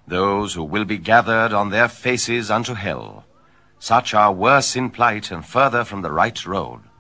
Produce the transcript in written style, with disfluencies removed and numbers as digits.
those who will be gathered on their faces unto hell. Such are worse in plight and further from the right road.